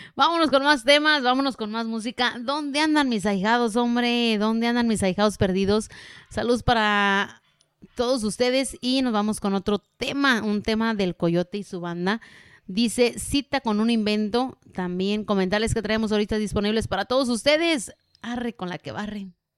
Vámonos con más temas, vámonos con más música. ¿Dónde andan mis ahijados, hombre? ¿Dónde andan mis ahijados perdidos? Saludos para todos ustedes y nos vamos con otro tema, un tema del Coyote y su banda. Dice Cita con un invento. También comentarles que traemos ahorita disponibles para todos ustedes. Arre con la que barre.